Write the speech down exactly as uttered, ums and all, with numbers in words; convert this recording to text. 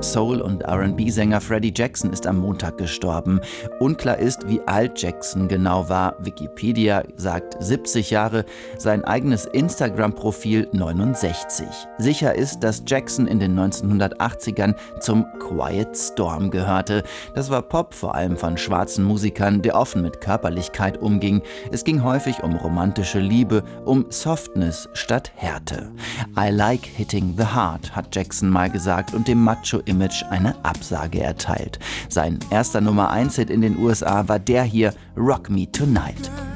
Soul- und R and B-Sänger Freddie Jackson ist am Montag gestorben. Unklar ist, wie alt Jackson genau war. Wikipedia sagt siebzig Jahre, sein eigenes Instagram-Profil neunundsechzig. Sicher ist, dass Jackson in den neunzehnhundertachtzigern zum Quiet Storm gehörte. Das war Pop, vor allem von schwarzen Musikern, der offen mit Körperlichkeit umging. Es ging häufig um romantische Liebe, um Softness statt Härte. I like hitting the heart, hat Jackson mal gesagt und dem Macho-Image eine Absage erteilt. Sein erster Nummer eins Hit in den U S A war der hier, Rock Me Tonight.